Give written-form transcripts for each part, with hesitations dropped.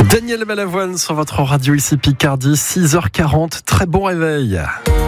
Daniel Balavoine sur votre radio ici Picardie, 6h40, très bon réveil.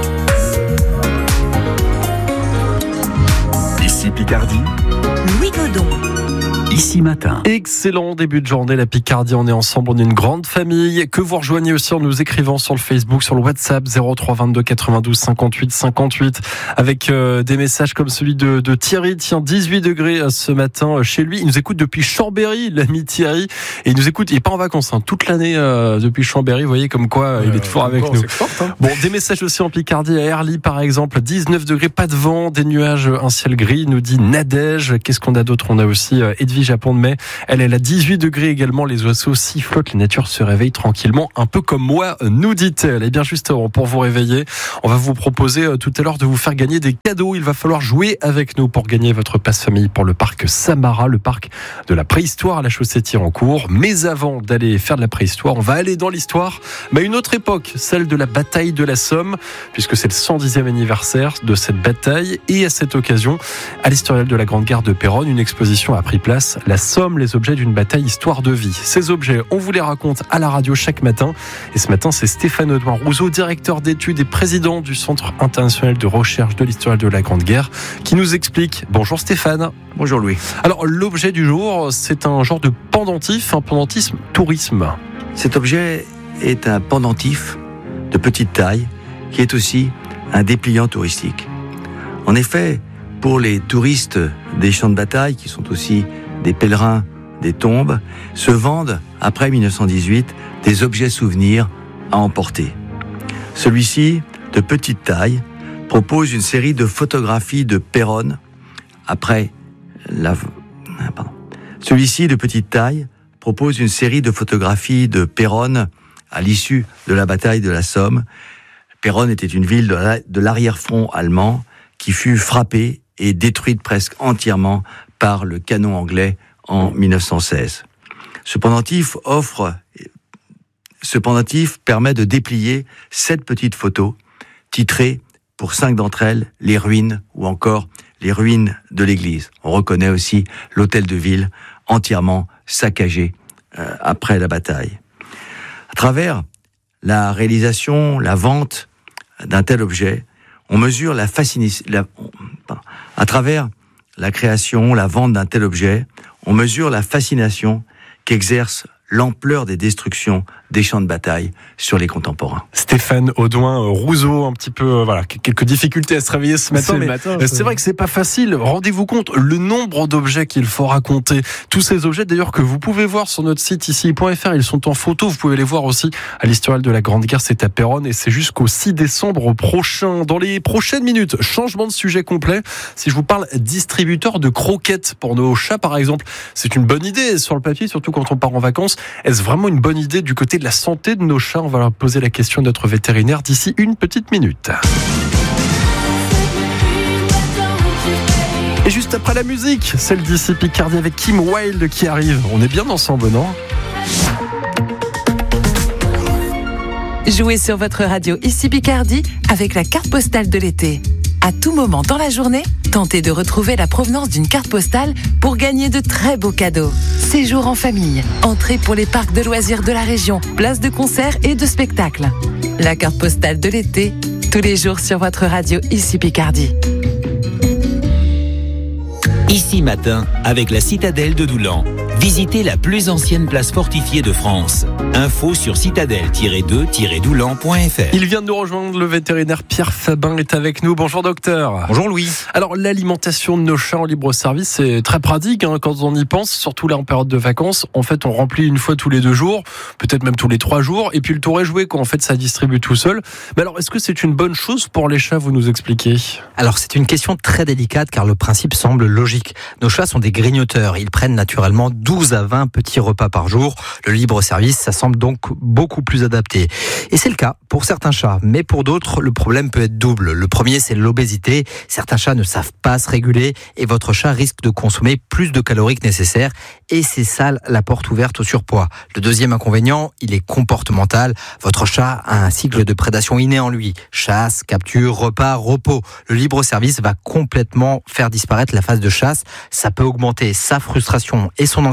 Ici Picardie, Louis Godon. Ici Matin. Excellent début de journée, la Picardie, on est ensemble, on est une grande famille, que vous rejoignez aussi en nous écrivant sur le Facebook, sur le WhatsApp 03 22 92 58 58 avec des messages comme celui de Thierry, tiens 18 degrés ce matin chez lui, il nous écoute depuis Chambéry, l'ami Thierry, et il nous écoute, il n'est pas en vacances toute l'année depuis Chambéry, vous voyez comme quoi il est toujours avec nous. Bon, des messages aussi en Picardie, à Herly par exemple, 19 degrés, pas de vent, des nuages, un ciel gris, nous dit Nadège. Qu'est-ce qu'on a d'autre? On a aussi Edwige Japon de Mai, elle a 18 degrés également, les oiseaux sifflotent, la nature se réveille tranquillement, un peu comme moi, nous dit-elle. Et bien justement, pour vous réveiller, on va vous proposer tout à l'heure de vous faire gagner des cadeaux. Il va falloir jouer avec nous pour gagner votre passe-famille pour le parc Samara, le parc de la préhistoire à la Chaussée-Thirancourt. Mais avant d'aller faire de la préhistoire, on va aller dans l'histoire, mais à une autre époque, celle de la bataille de la Somme, puisque c'est le 110e anniversaire de cette bataille. Et à cette occasion, à l'historial de la Grande Gare de Péronne, une exposition a pris place. La Somme, les objets d'une bataille, histoire de vie. Ces objets, on vous les raconte à la radio chaque matin. Et ce matin, c'est Stéphane Audouin-Rousseau, directeur d'études et président du Centre international de recherche de l'histoire de la Grande Guerre, qui nous explique. Bonjour Stéphane. Bonjour Louis. Alors, l'objet du jour, c'est un genre de pendentif, un pendentisme tourisme. Cet objet est un pendentif de petite taille, qui est aussi un dépliant touristique. En effet, pour les touristes des champs de bataille, qui sont aussi des pèlerins des tombes, se vendent, après 1918, des objets souvenirs à emporter. Celui-ci, de petite taille, propose une série de photographies de Péronne Celui-ci, de petite taille, propose une série de photographies de Péronne à l'issue de la bataille de la Somme. Péronne était une ville de l'arrière-front allemand qui fut frappée et détruite presque entièrement par le canon anglais en 1916. Ce pendentif permet de déplier 7 petites photos, titrées pour 5 d'entre elles, les ruines ou encore les ruines de l'église. On reconnaît aussi l'hôtel de ville entièrement saccagé après la bataille. À travers la réalisation, la vente d'un tel objet, on mesure à travers la création, la vente d'un tel objet, on mesure la fascination qu'exerce l'ampleur des destructions des champs de bataille sur les contemporains. Stéphane Audouin-Rousseau, un petit peu, quelques difficultés à se réveiller ce matin, c'est vrai que c'est pas facile. Rendez-vous compte, le nombre d'objets qu'il faut raconter. Tous ces objets, d'ailleurs, que vous pouvez voir sur notre site ici.fr, ils sont en photo. Vous pouvez les voir aussi à l'historial de la Grande Guerre, c'est à Péronne et c'est jusqu'au 6 décembre prochain. Dans les prochaines minutes, changement de sujet complet. Si je vous parle distributeur de croquettes pour nos chats, par exemple, c'est une bonne idée sur le papier, surtout quand on part en vacances. Est-ce vraiment une bonne idée du côté de la santé de nos chats? On va leur poser la question à notre vétérinaire d'ici une petite minute. Et juste après la musique, celle d'ici Picardie avec Kim Wilde qui arrive. On est bien ensemble, non? Jouez sur votre radio ici Picardie avec la carte postale de l'été. À tout moment dans la journée, tentez de retrouver la provenance d'une carte postale pour gagner de très beaux cadeaux. Séjour en famille, entrée pour les parcs de loisirs de la région, places de concerts et de spectacles. La carte postale de l'été, tous les jours sur votre radio ici Picardie. Ici Matin, avec la citadelle de Doulan. Visitez la plus ancienne place fortifiée de France. Info sur citadelle-2-doulan.fr. Il vient de nous rejoindre, le vétérinaire Pierre Fabin est avec nous. Bonjour docteur. Bonjour Louis. Alors l'alimentation de nos chats en libre service, c'est très pratique quand on y pense, surtout là en période de vacances. En fait, on remplit une fois tous les 2 jours, peut-être même tous les 3 jours, et puis le tour est joué quand en fait ça distribue tout seul. Mais alors, est-ce que c'est une bonne chose pour les chats, vous nous expliquez? Alors c'est une question très délicate car le principe semble logique. Nos chats sont des grignoteurs, ils prennent naturellement 12 à 20 petits repas par jour. Le libre-service, ça semble donc beaucoup plus adapté. Et c'est le cas pour certains chats, mais pour d'autres, le problème peut être double. Le premier, c'est l'obésité. Certains chats ne savent pas se réguler et votre chat risque de consommer plus de calories que nécessaire. Et c'est ça la porte ouverte au surpoids. Le deuxième inconvénient, il est comportemental. Votre chat a un cycle de prédation inné en lui. Chasse, capture, repas, repos. Le libre-service va complètement faire disparaître la phase de chasse. Ça peut augmenter sa frustration et son anxiété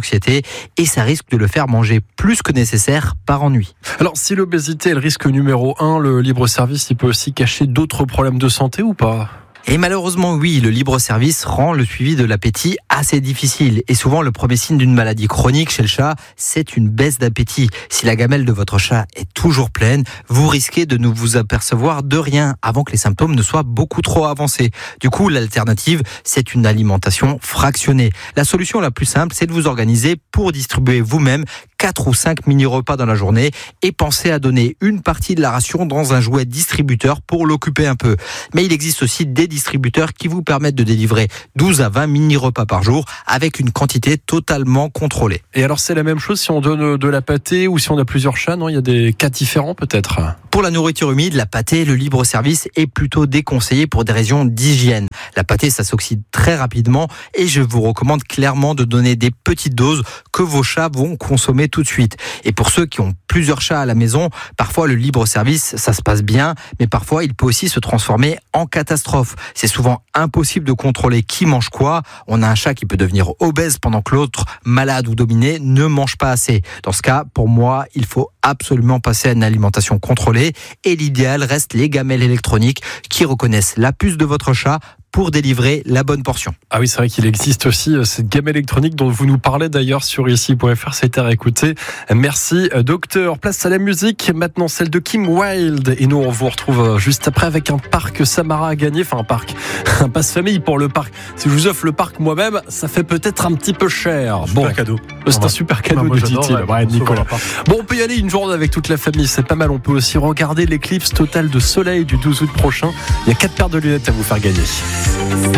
anxiété et ça risque de le faire manger plus que nécessaire par ennui. Alors, si l'obésité est le risque numéro 1, le libre-service, il peut aussi cacher d'autres problèmes de santé ou pas ? Et malheureusement, oui, le libre-service rend le suivi de l'appétit assez difficile. Et souvent, le premier signe d'une maladie chronique chez le chat, c'est une baisse d'appétit. Si la gamelle de votre chat est toujours pleine, vous risquez de ne vous apercevoir de rien avant que les symptômes ne soient beaucoup trop avancés. Du coup, l'alternative, c'est une alimentation fractionnée. La solution la plus simple, c'est de vous organiser pour distribuer vous-même 4 ou 5 mini-repas dans la journée et pensez à donner une partie de la ration dans un jouet distributeur pour l'occuper un peu. Mais il existe aussi des distributeurs qui vous permettent de délivrer 12 à 20 mini-repas par jour avec une quantité totalement contrôlée. Et alors c'est la même chose si on donne de la pâtée ou si on a plusieurs chats, non ? Il y a des cas différents peut-être ? Pour la nourriture humide, la pâtée, le libre-service est plutôt déconseillé pour des raisons d'hygiène. La pâtée, ça s'oxyde très rapidement et je vous recommande clairement de donner des petites doses que vos chats vont consommer tout de suite. Et pour ceux qui ont plusieurs chats à la maison, parfois le libre-service, ça se passe bien, mais parfois il peut aussi se transformer en catastrophe. C'est souvent impossible de contrôler qui mange quoi. On a un chat qui peut devenir obèse pendant que l'autre, malade ou dominé, ne mange pas assez. Dans ce cas, pour moi, il faut absolument passer à une alimentation contrôlée et l'idéal reste les gamelles électroniques qui reconnaissent la puce de votre chat pour délivrer la bonne portion. Ah oui, c'est vrai qu'il existe aussi cette gamme électronique dont vous nous parlez d'ailleurs sur ici.fr, c'est à réécouter. Merci docteur. Place à la musique, maintenant celle de Kim Wilde. Et nous on vous retrouve juste après avec un parc Samara à gagner, enfin un passe-famille pour le parc. Si je vous offre le parc moi-même, ça fait peut-être un petit peu cher. Super cadeau. C'est un super cadeau, nous dit-il. Ouais, Nicolas. Bon, on peut y aller une journée avec toute la famille, c'est pas mal. On peut aussi regarder l'éclipse totale de soleil du 12 août prochain. Il y a 4 paires de lunettes à vous faire gagner.